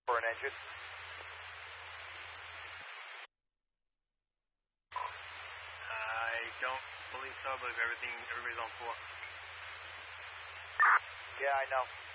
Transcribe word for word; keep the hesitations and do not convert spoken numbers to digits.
for an engine. I don't believe so, but if everything, everybody's on four. Yeah, I know.